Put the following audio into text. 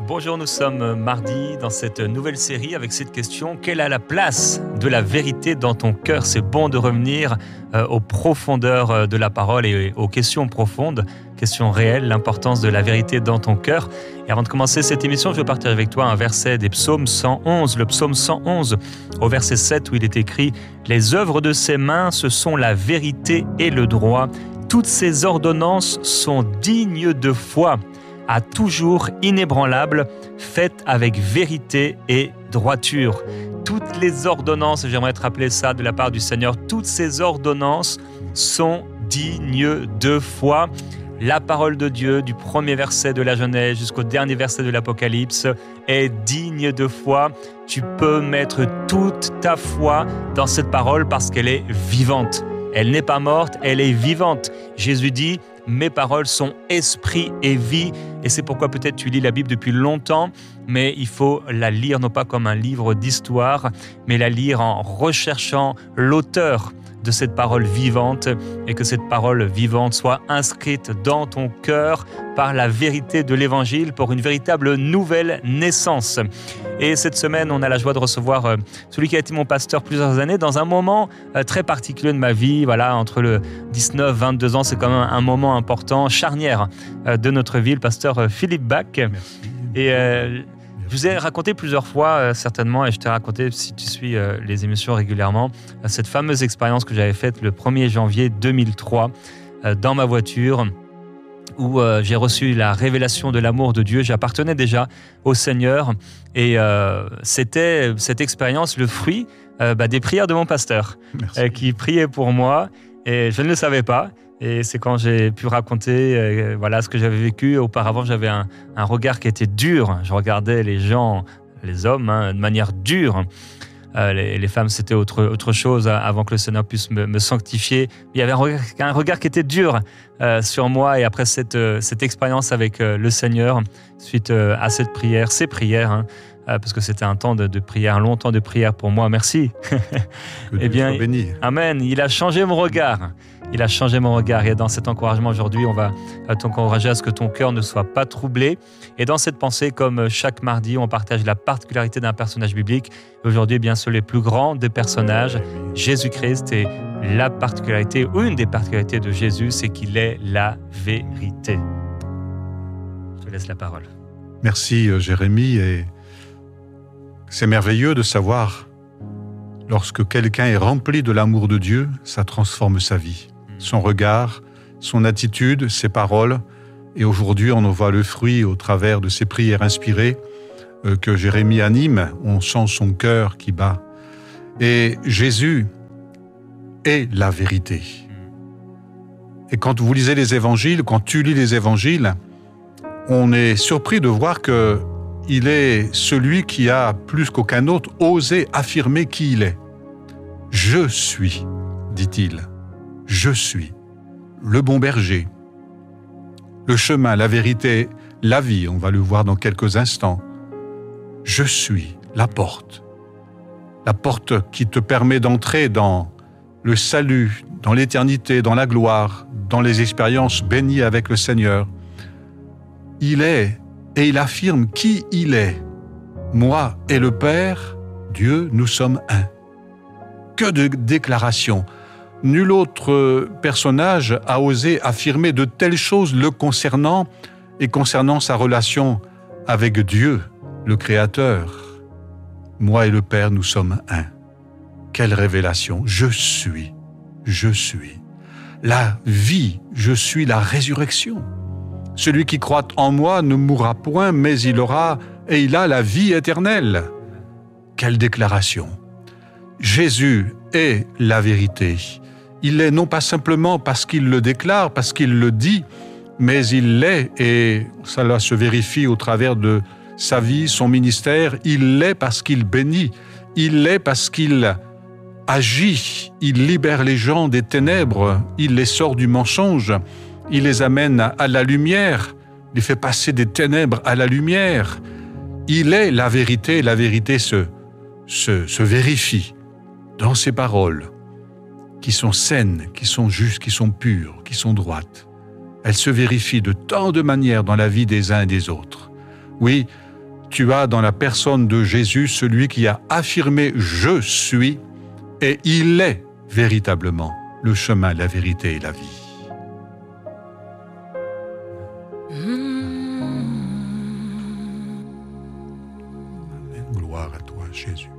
Bonjour, nous sommes mardi dans cette nouvelle série avec cette question: quelle est la place de la vérité dans ton cœur? C'est bon de revenir aux profondeurs de la parole et aux questions profondes, questions réelles, l'importance de la vérité dans ton cœur. Et avant de commencer cette émission, je veux partager avec toi un verset des psaumes 111, le psaume 111, au verset 7 où il est écrit: « Les œuvres de ses mains, ce sont la vérité et le droit. Toutes ses ordonnances sont dignes de foi. À toujours inébranlable, faite avec vérité et droiture. » Toutes les ordonnances, j'aimerais te rappeler ça de la part du Seigneur, toutes ces ordonnances sont dignes de foi. La parole de Dieu, du premier verset de la Genèse jusqu'au dernier verset de l'Apocalypse, est digne de foi. Tu peux mettre toute ta foi dans cette parole parce qu'elle est vivante. Elle n'est pas morte, elle est vivante. Jésus dit: mes paroles sont esprit et vie. Et c'est pourquoi peut-être tu lis la Bible depuis longtemps, mais il faut la lire non pas comme un livre d'histoire, mais la lire en recherchant l'auteur de cette parole vivante, et que cette parole vivante soit inscrite dans ton cœur par la vérité de l'Évangile pour une véritable nouvelle naissance. Et cette semaine, on a la joie de recevoir celui qui a été mon pasteur plusieurs années dans un moment très particulier de ma vie. Voilà, entre le 19-22 ans, c'est quand même un moment important, charnière de notre vie, le pasteur Philippe Bach. Merci. Et je vous ai raconté plusieurs fois, certainement, et je t'ai raconté, si tu suis les émissions régulièrement, cette fameuse expérience que j'avais faite le 1er janvier 2003 dans ma voiture, où j'ai reçu la révélation de l'amour de Dieu. J'appartenais déjà au Seigneur, et c'était cette expérience le fruit des prières de mon pasteur, qui priait pour moi, et je ne le savais pas. Et c'est quand j'ai pu raconter voilà, ce que j'avais vécu. Auparavant, j'avais un regard qui était dur. Je regardais les gens, les hommes, de manière dure. Les femmes, c'était autre chose avant que le Seigneur puisse me sanctifier. Il y avait un regard qui était dur sur moi. Et après cette expérience avec le Seigneur, suite à cette prière, ces prières, parce que c'était un temps de prière, un long temps de prière pour moi. Merci. Que Dieu soit béni. Amen. Il a changé mon regard. Il a changé mon regard. Et dans cet encouragement aujourd'hui, on va t'encourager à ce que ton cœur ne soit pas troublé. Et dans cette pensée, comme chaque mardi, on partage la particularité d'un personnage biblique. Et aujourd'hui, bien sûr, le plus grand des personnages, Jésus-Christ. Et la particularité, ou une des particularités de Jésus, c'est qu'il est la vérité. Je te laisse la parole. Merci Jérémie. Et c'est merveilleux de savoir, lorsque quelqu'un est rempli de l'amour de Dieu, ça transforme sa vie. Son regard, son attitude, ses paroles. Et aujourd'hui, on en voit le fruit au travers de ces prières inspirées que Jérémie anime. On sent son cœur qui bat. Et Jésus est la vérité. Et quand vous lisez les évangiles, quand tu lis les évangiles, on est surpris de voir que il est celui qui a, plus qu'aucun autre, osé affirmer qui il est. « Je suis », dit-il. « Je suis le bon berger, le chemin, la vérité, la vie. » On va le voir dans quelques instants. « Je suis la porte qui te permet d'entrer dans le salut, dans l'éternité, dans la gloire, dans les expériences bénies avec le Seigneur. » Il est, et il affirme qui il est. Moi et le Père, Dieu, nous sommes un. Que de déclarations! Nul autre personnage a osé affirmer de telles choses le concernant et concernant sa relation avec Dieu, le Créateur. Moi et le Père, nous sommes un. Quelle révélation! Je suis la vie, je suis la résurrection. Celui qui croit en moi ne mourra point, mais il a la vie éternelle. Quelle déclaration! Jésus est la vérité. Il l'est non pas simplement parce qu'il le déclare, parce qu'il le dit, mais il l'est, et cela se vérifie au travers de sa vie, son ministère. Il l'est parce qu'il bénit. Il l'est parce qu'il agit. Il libère les gens des ténèbres. Il les sort du mensonge. Il les amène à la lumière. Il fait passer des ténèbres à la lumière. Il est la vérité. La vérité se vérifie dans ses paroles, qui sont saines, qui sont justes, qui sont pures, qui sont droites. Elles se vérifient de tant de manières dans la vie des uns et des autres. Oui, tu as dans la personne de Jésus celui qui a affirmé « Je suis » et il est véritablement le chemin, la vérité et la vie. Amen. Gloire à toi, Jésus.